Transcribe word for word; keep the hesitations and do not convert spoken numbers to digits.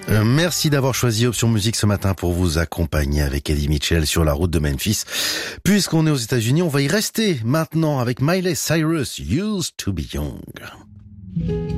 Euh, merci d'avoir choisi Option Musique ce matin pour vous accompagner avec Eddie Mitchell sur la route de Memphis. Puisqu'on est aux États-Unis, on va y rester maintenant avec Miley Cyrus, Used to be Young.